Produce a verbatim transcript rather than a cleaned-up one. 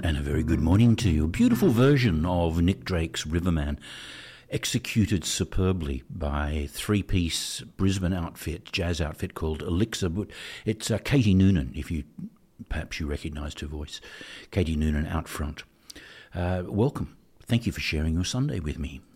And a very good morning to you. A beautiful version of Nick Drake's Riverman, executed superbly by a three-piece Brisbane outfit, jazz outfit called Elixir. It's uh, Katie Noonan, if you perhaps you recognised her voice. Katie Noonan out front. Uh, welcome. Thank you for sharing your Sunday with me.